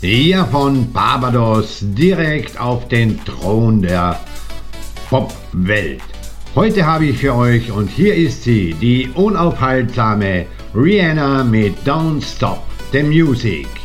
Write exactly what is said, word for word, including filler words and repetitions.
Hier von Barbados direkt auf den Thron der Popwelt. Heute habe ich für euch, und hier ist sie, die unaufhaltsame Rihanna mit Don't Stop the Music.